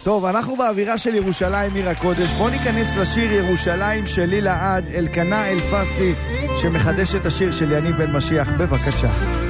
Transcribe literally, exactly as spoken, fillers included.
טוב, אנחנו באווירה של ירושלים עיר הקודש. בוא ניכנס לשיר ירושלים שלי לעד, אלקנה אלפסי, שמחדש את השיר של יניב בן משיח. בבקשה.